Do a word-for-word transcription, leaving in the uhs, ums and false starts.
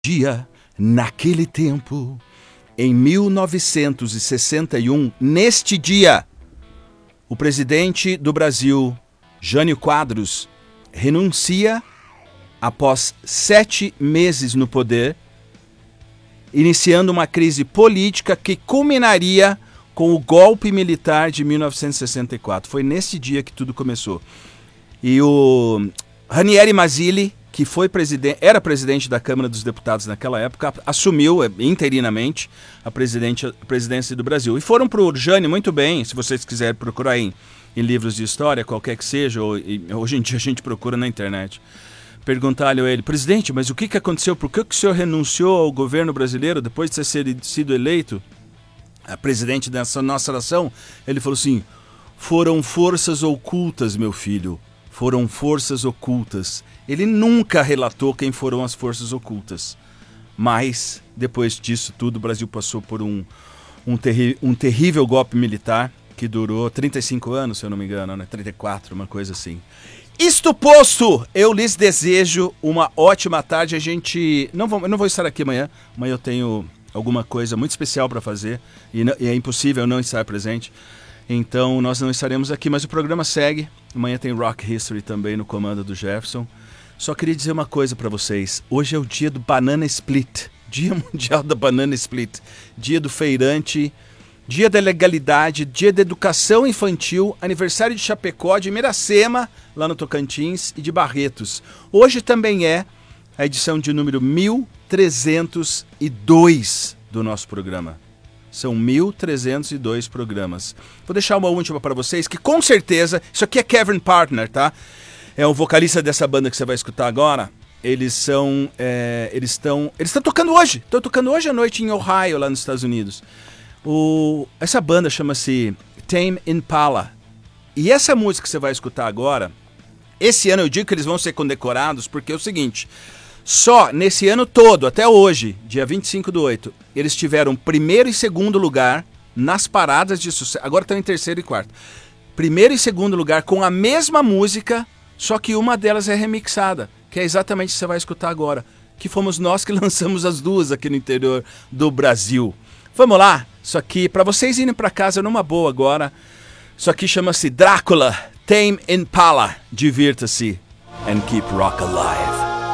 Dia, naquele tempo, em mil novecentos e sessenta e um, neste dia, o presidente do Brasil, Jânio Quadros, renuncia após sete meses no poder, iniciando uma crise política que culminaria com o golpe militar de mil novecentos e sessenta e quatro. Foi nesse dia que tudo começou. E o Ranieri Mazzilli, que foi presidente, era presidente da Câmara dos Deputados naquela época, assumiu interinamente a, presidente, a presidência do Brasil. E foram para o Jânio muito bem, se vocês quiserem procurar em, em livros de história, qualquer que seja, ou, e, hoje em dia a gente procura na internet. Perguntar-lhe a ele, presidente, mas o que, que aconteceu? Por que, que o senhor renunciou ao governo brasileiro depois de ter sido eleito a presidente dessa nossa nação? Ele falou assim, foram forças ocultas, meu filho. Foram forças ocultas. Ele nunca relatou quem foram as forças ocultas. Mas, depois disso tudo, o Brasil passou por um, um, terri- um terrível golpe militar que durou trinta e cinco anos, se eu não me engano, né? trinta e quatro, uma coisa assim. Isto posto, eu lhes desejo uma ótima tarde. A gente... Não vou, eu não vou estar aqui amanhã. Amanhã eu tenho alguma coisa muito especial para fazer e, não, e é impossível não estar presente. Então, nós não estaremos aqui, mas o programa segue. Amanhã tem Rock History também no comando do Jefferson. Só queria dizer uma coisa para vocês. Hoje é o dia do Banana Split. Dia Mundial da Banana Split. Dia do feirante. Dia da legalidade. Dia da educação infantil. Aniversário de Chapecó, de Miracema, lá no Tocantins, e de Barretos. Hoje também é a edição de número mil trezentos e dois do nosso programa. São mil trezentos e dois programas. Vou deixar uma última para vocês, que com certeza... Isso aqui é Kevin Partner, tá? É o vocalista dessa banda que você vai escutar agora. Eles são... É, eles estão... Eles estão tocando hoje. Estão tocando hoje à noite em Ohio, lá nos Estados Unidos. O, essa banda chama-se Tame Impala. E essa música que você vai escutar agora... Esse ano eu digo que eles vão ser condecorados, porque é o seguinte... Só nesse ano todo, até hoje, dia vinte e cinco do oito, eles tiveram primeiro e segundo lugar nas paradas de sucesso. Agora estão em terceiro e quarto. Primeiro e segundo lugar com a mesma música, só que uma delas é remixada, que é exatamente o que você vai escutar agora. Que fomos nós que lançamos as duas aqui no interior do Brasil. Vamos lá? Isso aqui, para vocês irem para casa numa boa agora. Isso aqui chama-se Drácula, Tame Impala. Divirta-se and keep rock alive.